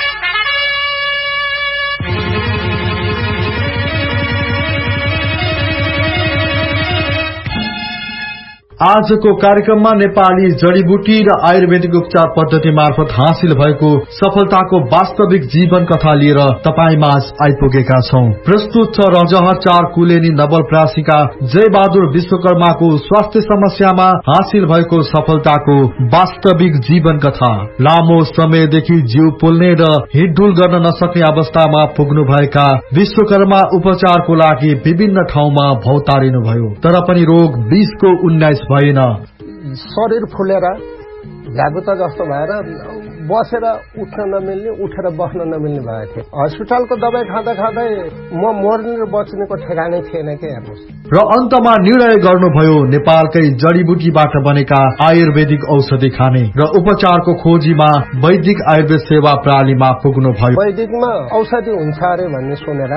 आजको कार्यक्रममा नेपाली जडीबुटी र आयुर्वेदिक उपचार पद्धति मार्फत हासिल भएको सफलताको वास्तविक जीवन कथा लिएर तपाईँ माझ आइपुगेका छौं। प्रस्तुत छ रजहर 4 कुलेनी नवलप्रासीका जय बहादुर विश्वकर्माको स्वास्थ्य समस्यामा हासिल भएको सफलताको वास्तविक जीवन कथा। लामो समयदेखि जिउ पोल्ने र हिडडुल गर्न नसक्ने अवस्थामा पुग्नु भएका विश्वकर्मा उपचारको लागि विभिन्न ठाउँमा भौतारिनुभयो, तर पनि रोग 20को 19 भएन। शरीर फुलेर भ्यागुता जस्तो भएर बसेर उठ्न नमिल्ने, उठेर बस्न नमिल्ने भएको थियो। हस्पिटलको दबाई खाँदा खाँदै म मर्ने र बच्नेको ठेगानै थिएन के हेर्नुहोस्। र अन्तमा निर्णय गर्नुभयो नेपालकै जडीबुटीबाट बनेका आयुर्वेदिक औषधि खाने र उपचारको खोजीमा वैदिक आयुर्वेद सेवा प्रणालीमा पुग्नुभयो। वैदिकमा औषधि हुन्छ अरे भन्ने सुनेर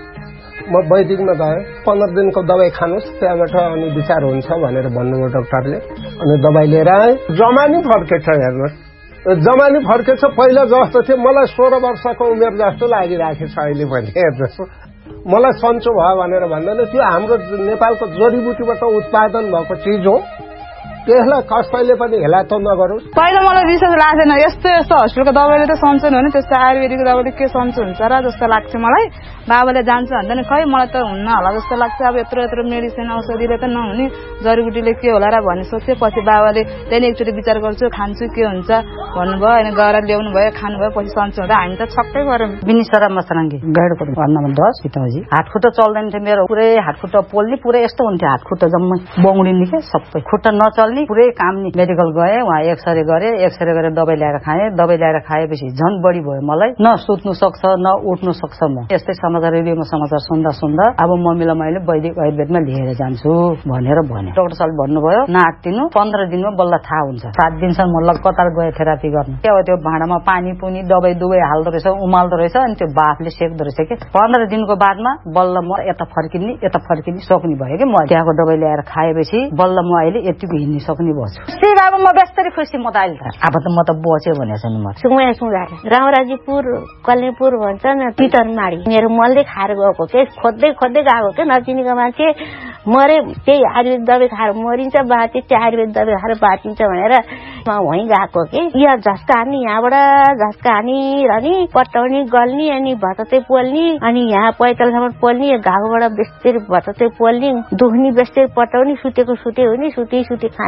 म वैदिकमा गएँ। 15 दिनको दबाई खानुहोस्, त्यहाँबाट अनि विचार हुन्छ भनेर भन्नुभयो डाक्टरले। अनि दबाई लिएर आएँ। जमानी फर्केछ हेर्नुहोस्, जमानी फर्केछ। पहिला जस्तो थियो मलाई 16 वर्षको उमेर जस्तो लागिरहेको छ अहिले पनि हेर्नुहोस्। मलाई सन्चो भयो भनेर भन्दैन, त्यो हाम्रो नेपालको जडीबुटीबाट उत्पादन भएको चिज हो। त्यसलाई कसैले पनि हेला त नगरोस्। पहिला मलाई विश्वास लाग्दैन, यस्तो यस्तो हस्पिटलको दबाईले त सन्चो हुने, त्यस्तो आयुर्वेदिकको दबाईले के सन्चो हुन्छ र जस्तो लाग्थ्यो मलाई। बाबाले जान्छ भन्दा नि खै मलाई त हुन्न होला जस्तो लाग्छ। अब यत्रो यत्रो मेडिसिन औषधिले त नहुने, जडीबुटीले के होला र भन्ने सोच्यो। पछि बाबाले त्यहाँदेखि एकचोटि विचार गर्छु, खान्छु के हुन्छ भन्नुभयो। अनि गएर ल्याउनु भयो, खानुभयो। पछि सन्चो हुँदा हामी त छक्कै गऱ्यौँ। बिनिसरा मसराङ्गी गैडको भन्नमा 10 पिताजी हातखुट्टा चल्दैन थियो मेरो। पुरै हातखुट्टा पोल्ने, पुरै यस्तो हुन्थ्यो हातखुट्टा जम्मै बौडिने के सबै। खुट्टा नचल्ने, पुरै काम नि। मेडिकल गए, वहाँ एक्सरे गरे, एक्सरे गरेर दबाई ल्याएर खाएँ। दबाई ल्याएर खाएपछि झन बढी भयो मलाई। न सुत्नु सक्छ न उठ्नु सक्छ। म यस्तै समाचार रेडियोमा समाचार सुन्दा सुन्दा अब मम्मीलाई मैले वैदिक आयुर्वेदमा लिएर जान्छु भनेर भने। डाक्टर साहबले भन्नुभयो नाट्दिनु, 15 दिनमा बल्ल थाहा हुन्छ। 7 दिनसम्म म लगातार गए थेरापी गर्न। त्यो भाँडामा पानी पुनी दबाई दुवै हाल्दो रहेछ, उमाल्दो रहेछ, अनि त्यो बाफले सेक्दो रहेछ के। 15 दिनको बादमा बल्ल म यता फर्किने सक्ने भयो कि। म त्यहाँको दबाई ल्याएर खाएपछि बल्ल म अहिले यतिको हिँड्न सक्ने भयो। श्री बाबा म बेस्तरी खुसी। म त अहिले त अब त म त बचे भनेछ नि। म रामराजीपुर कल्नेपुर भन्छ न, तितरमाडी मेरो मनले खाएर गएको के, खोज्दै गएको के। नचिनेको मान्छे मरे, त्यही आयुर्वेद दबाई खाएर मरिन्छ, बाँचे त्यो आयुर्वेद दबाई खाएर बाँचिन्छ भनेर वहीँ गएको के। यहाँ झस्का हान्ने, यहाँबाट झस्का हानी रहने, पटाउने गल्ने, अनि भतते पोल्ने, अनि यहाँ 45सम्म पोल्ने, घाउबाट बेस्तेर भतते पोल्ने, दुख्ने बेस्तेर पटाउने, सुतेको सुते हुने, सुते खाने,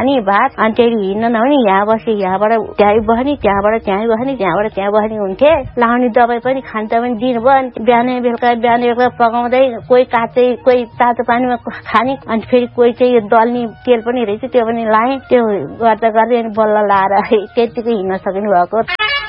भने भात अनि त्यही हिँड्न नहुने यहाँ बसी यहाँबाट त्यहीँ बस्ने त्यहाँबाट त्यहीँ बस्ने त्यहाँबाट त्यहाँ बस्ने हुन्थे लाउने दबाई पनि खान्छ पनि दिनुभयो अनि बिहान बेलुका पकाउँदै कोही काँचै कोही तातो पानीमा खाने अनि फेरि कोही चाहिँ यो दल्ने तेल पनि रहेछ त्यो पनि लाएँ त्यो गर्दा गर्दै अनि बल्ल लाएर त्यतिकै हिँड्न सक्नु भएको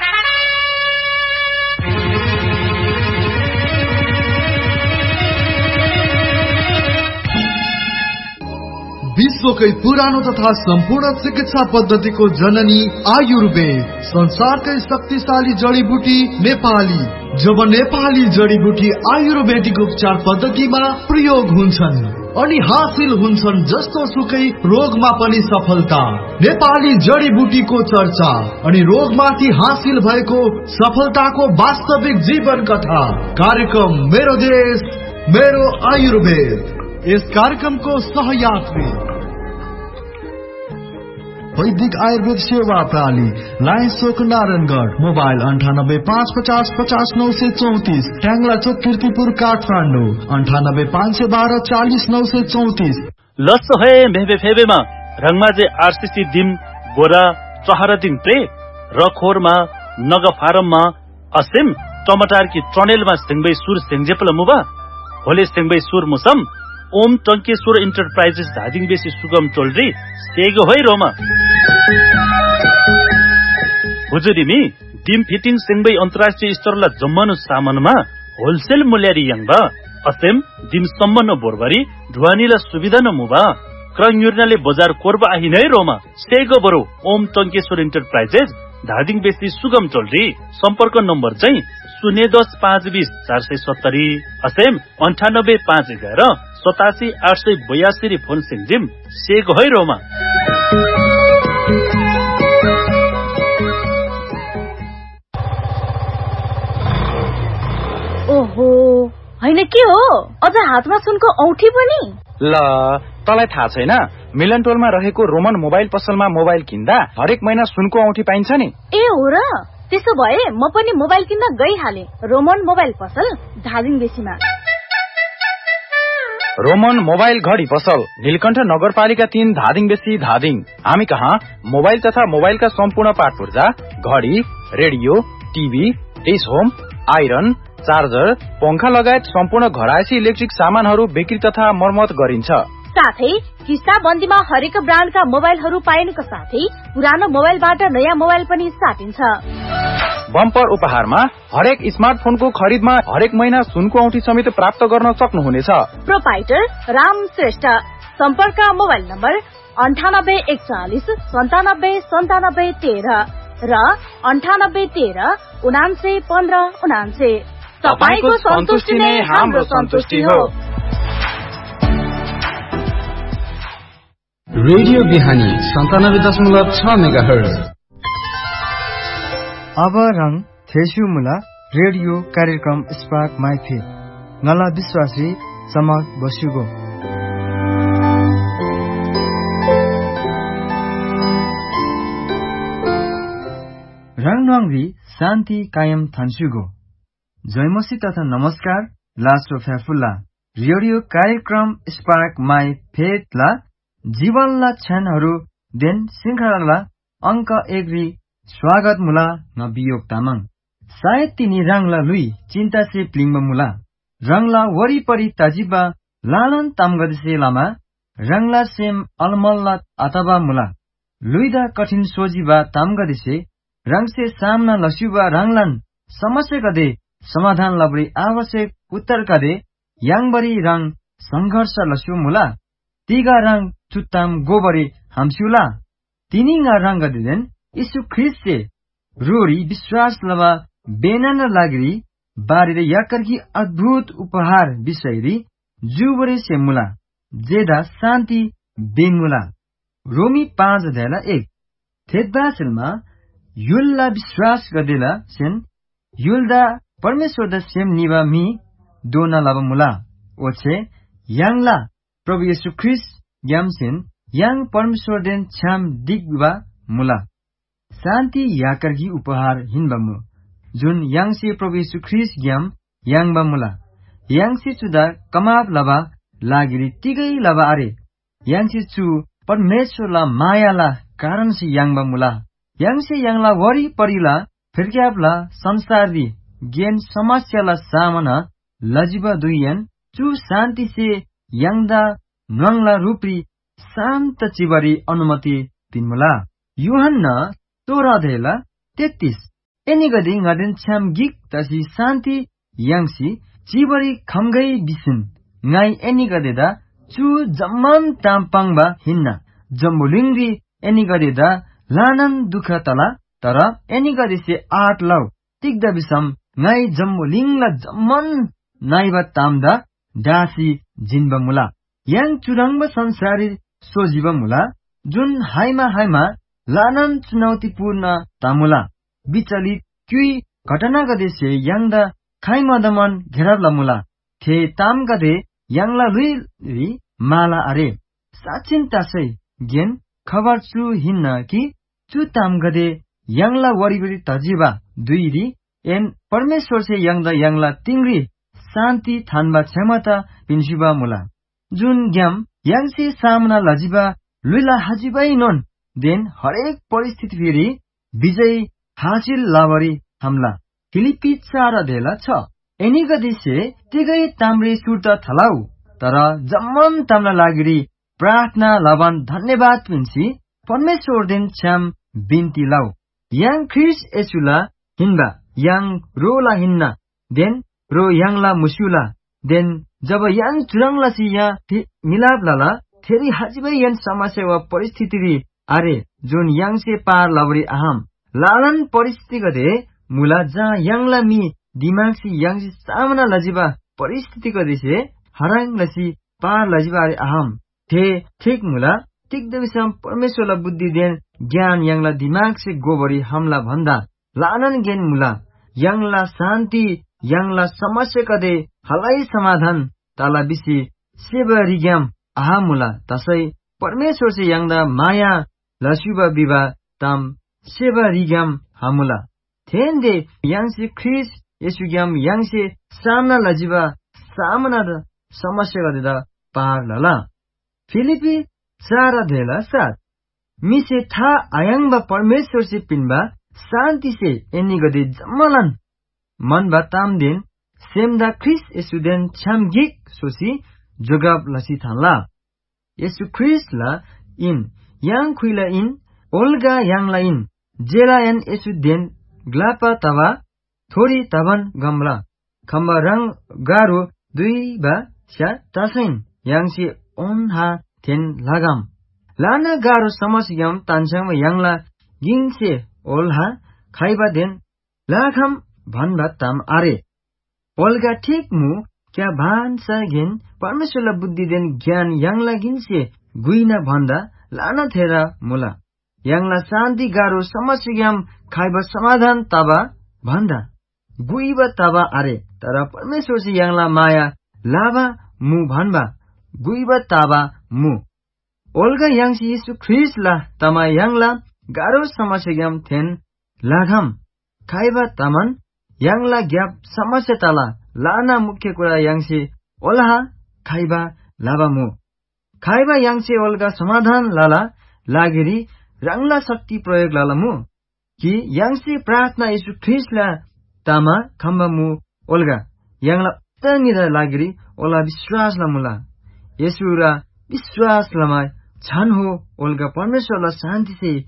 विश्वकै पुरानो तथा सम्पूर्ण चिकित्सा पद्धतिको जननी आयुर्वेद संसारकै शक्तिशाली जडीबुटी नेपाली जब नेपाली जडीबुटी आयुर्वेदिक उपचार पद्धतिमा प्रयोग हुन्छन् अनि हासिल हुन्छन् जस्तो सुकै रोगमा पनि सफलता नेपाली जडीबुटीको चर्चा अनि रोगमाथि हासिल भएको सफलताको वास्तविक जीवन कथा कार्यक्रम मेरो देश मेरो आयुर्वेद यस कार्यक्रमको सहयात्री वैदिक आयुर्वेद सेवा प्रणाली लाइन चोक नारायणगढ़ मोबाइल 9855050934 ट्याङ्ला चोक कीर्तिपुर काठमाडौँ 98511240 लस है मेबे फेबेमा रंगमाजे आरसीसी दिम बोरा चहरदिन प्रे रखोरमा नग फारममा असिम टमाटर की ट्रनेलमा सिंगबै सुर सिंगजेपल मुबा होले सिंगबै सुर मुसम ओम टंकेश्वर इंटरप्राइजेस धादिङ बेसी सुगम टोलरी सेगो है रोमा हुजुरिमी डिम फिटिङ सिंगबै अन्तर्राष्ट्रिय स्तरला जम्मनु सामानमा होलसेल मूल्यरी यङबा असेम डिम सम्मन बोरबरी ढुवानीला सुविधा न मुबा क्रङ युर्नाले बजार कोर्बा आहि नै रोमा सेगो बरो ओम टंकेश्वर इंटरप्राइजेस धादिङ बेसी सुगम टोलरी सम्पर्क नम्बर चाहिँ 010-520-470 असेम 98-511-87-882 फोन सिंगजिम सेगो है रोमा ओहो हैन के हो अझ हातमा सुनको औठी पनि ल तलाई थाहा छैन मिलन टोलमा रहेको रोमन मोबाइल पसलमा मोबाइल किन्दा हरेक महिना सुनको औठी पाइन्छ नि ए हो र त्यसो भए म पनि मोबाइल किन्न गइहाले रोमन मोबाइल पसल धादिङ बेसीमा रोमन मोबाइल घडी पसल नीलकण्ठ नगरपालिका 3 धादिङ बेसी धादिङ हामी कहाँ मोबाइल तथा मोबाइलका सम्पूर्ण पार्ट पुर्जा घडी radio TV dish home iron charger पंखा लगायत सम्पूर्ण घरायसी इलेक्ट्रिक सामानहरू बिक्री तथा मर्मत गरिन्छ साथै किस्ता बन्दीमा हरेक ब्रान्डका मोबाइलहरू पाइनुको साथै पुरानो मोबाइलबाट नयाँ मोबाइल पनि साटिन्छ बम्पर उपहारमा हरेक स्मार्टफोनको खरिदमा हरेक महिना सुनको औँठी समेत प्राप्त गर्न सक्नुहुनेछ प्रोपाइटर राम श्रेष्ठ सम्पर्क मोबाइल नम्बर 9841979713 र 9813991599 तपाईको सन्तुष्टि नै हाम्रो सन्तुष्टि हो रेडियो बिहानी 97.6 मेगाहर्ज अब रङ थेसु मुला रेडियो कार्यक्रम स्पार्क माइफे नला विश्वासी चमक बसुगो रङ नङरी शान्ति कायम थान्सुगो जयमसी तथा नमस्कार लासो फ्याफुल्ला रेडियो कार्यक्रम स्पार्क माइ फेथला जीवनला क्षणहरू देन श्रृङ्खला अंक 1 री स्वागत मुला नबियोग तामाङ सायद तिनी रङला लुई चिन्ता से प्लिङ्ग मुला रङला वरिपरि ताजिबा लालन तामगदसे लामा रङला सेम अलमल्ला अथवा मुला लुइदा कठिन सोजिबा तामगदसे रङसे सामना लस्युबा रङलान समस्या कदे समाधान लबरी आवश्यक उत्तर कदे याङबरी रङ संघर्ष लस्यु मुला तिगा रङ चुत्ताम गोबरी हाम्स्युला तिनीगा रङ गदिदेन यीशु ख्रिस्ट रोरी विश्वास लवा बेनन लागरी बारे याकरकी अद्भुत उपहार विषयरी जुबरे से मुला जेदा शान्ति बेमुला रोमी 5:1 थेदबासेलमा युल्ला विश्वास गदेला सेन युल्दा परमेश्वर द सेम निवा मी दोना लवा मुला ओछे यांगला प्रभु येशू ख्रिस्ट यामसेन यांग परमेश्वर देन छाम दिगवा मुला शान्ति याकरगी उपहार हिनबमु जुन याङसे प्रभु येशू ख्रिस्ट ग्याम याङबा मुला याङसे चुदा कमाब लबा लागिरी तिगै लबा अरे याङसे चु परमेश्वरला मायाला कारणसे याङबा मुला याङसे याङला वरी परिला फिर्क्याबला संसारदी गेन समस्याला सामना लजिबा दुयन चु शान्ति से याङदा न्वाङला रूपरी शान्त चिबरी अनुमति तिनमुला युहन्ना 16:33 एनिगदी ngадin cham gik tasi शान्ति याङसी चिबरी खमगई बिसिन ngai एनिगदेदा चु जम्मन तामपाङबा हिन्ना जम्बुलिङरी एनिगदेदा लानन दुख तला तर एनिगदेसे 8 लौ तिग्दा बिसम ngai जम्बुलिङला जम्मन नाइबा तामदा दासी जिनबा मुला yang चुराङबा संसारी सोजिबा मुला जुन हाइमा लानन चुनौतीपूर्ण तामुला विचलित क्युई घटना गदेसे याङदा खाइमदमन घेराबला मुला थे ताम गदे याङला लुई माला अरे साचिन तासै गेन खबर चु हिन्ना कि चु ताम गदे याङला वरिबरी तजिबा दुईरी एन परमेश्वर से याङदा याङला तिङ्री शान्ति थानबा क्षमता पिन्सिबा मुला जुन ग्याम याङसे सामना लजिबा लुइला हाजिबाई नोन देन हरेक परिस्थिति फेरि विजय हासिल लावरी हमला फिलिपी 4:4 छ एनी गदिसे तिगै ताम्रे सुर्ता थलाउ तर जम्मन ताम्ला लागिरी प्रार्थना लवन धन्यवाद पिन्सी परमेश्वर दिन छाम बिन्ती लाउ याङ ख्रिस एसुला हिन्बा याङ रोला हिन्ना देन रो याङला मुसुला देन जब याङ चुराङला सिया मिलाप लाला थेरी हाजिबै यन समस्या वा परिस्थिति आरे जुन याङसे पार लावरी आहाम लालन परिस्थिति गदे मुला जहाँ याङला मी दिमागसी याङसी सामना लजिबा परिस्थिति गदेसे हराङ लसी पार लजिबा आरे आहाम थे ठीक मुला ठीक देविसम परमेश्वरला बुद्धि देन ज्ञान याङला दिमाग से गोबरी हमला भन्दा लानन गेन मुला याङला शान्ति याङला समस्या कदे हलाई समाधान ताला बिसी सेवा रिग्याम आहा मुला तसै परमेश्वर से याङदा माया लसुबा बिबा ताम सेवा रिग्याम हामुला थेन्दे याङसे ख्रिस यसुग्याम याङसे सामना लजिबा सामना समस्या गदेदा पार लला फिलिपी 4:7 मिसे था आयाङबा परमेश्वर से पिनबा शान्ति से एनी गदे जम्मलन मनबा तामदेन सेमदा ख्रिस यसुदेन छामगिक सोसी जोगाब लसी थानला यसु ख्रिसला in Yang खुइला in Olga याङला in जेलायन यसुदेन ग्लापा तवा थोरी तबन गमला खम्बा रङ गारो दुई बा स्या तासैन याङसे ओन्हा थेन लगाम लाना गारो समस्याम तान्साङ याङला गिङसे ओल्हा खाइबा देन लाखम भन्बा ताम आरे ओल्गा ठीक मु क्या भान्सा गेन परमेश्वरला बुद्धि देन ज्ञान याङला गिङसे गुइना भन्दा लाना थेरा मुला याङला शान्ति गारो समस्याम खाइबा समाधान तबा भन्दा गुइबा तबा आरे तर परमेश्वर से याङला माया लाभा मु भन्बा गुइबा तबा मु ओल्गा याङसी यीशु ख्रिसला तमा याङला गारो समस्याम थेन लाघम खाइबा तमन याङला ग्याप समस्या तला लाना मुख्य कुरा याङसे ओल्हा खाइबा लाभा मु खाइबा याङसे ओल्गा समाधान लाला लागेरी रङला शक्ति प्रयोग लाला मु कि याङसे प्रार्थना यीशु ख्रिसला तामा खम्बा मु ओल्गा याङला तनिरा लागेरी ओला विश्वास मुला यसुरा विश्वास लमा छान हो ओल्गा परमेश्वरला शान्ति से